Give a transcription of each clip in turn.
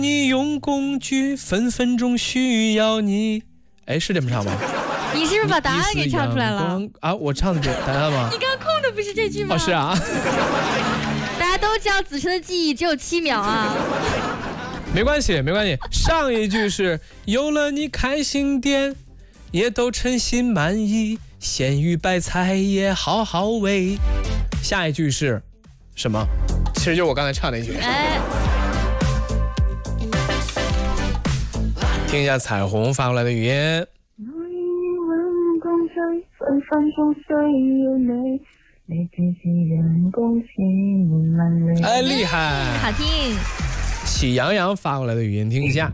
你用工具，分分钟需要你。哎，是这么唱吗？ 你是不是把答案给唱出来了？ 啊，我唱的答案吗？ 你刚空的不是这句吗？ 哦，是啊。 大家都知道子晨的记忆只有7秒啊。 没关系，没关系。上一句是有了你开心点，也都称心满意，咸鱼白菜也好好味。下一句是什么？其实就是我刚才唱那句。听一下彩虹发过来的语音。哎，厉害， 好听。 喜羊羊发过来的语音，听一下。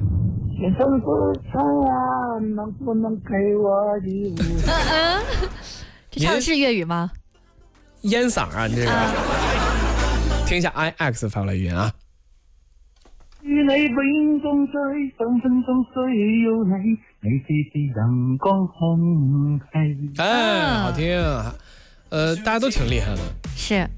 能不能给我礼物？ 这唱的是粤语吗？ 烟嗓啊，你这个。听一下 IX 发过来语音啊。 與你永共聚，分分鐘需要你，你似是陽光空氣。 哎，好聽。大家都挺厲害的。 是。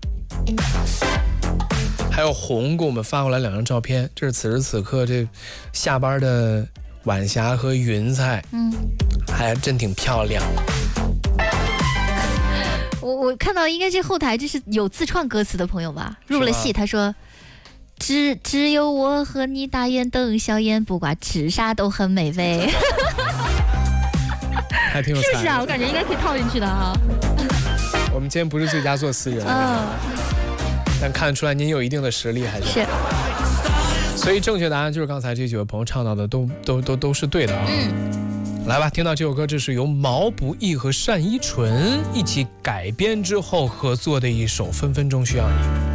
还有红给我们发过来2张照片，这是此时此刻这下班的晚霞和云彩，还真挺漂亮。 我看到应该这后台这是有自创歌词的朋友吧，入了戏，他说只有我和你大眼瞪小眼，不管吃啥都很美味。 还挺有才， 是不是啊？我感觉应该可以套进去的啊。 我们今天不是最佳作词人，但看得出来您有一定的实力，还是。所以正确答案就是刚才这几位朋友唱到的，都是对的啊。来吧，听到这首歌，这是由毛不易和单依纯一起改编之后合作的一首《分分钟需要你》。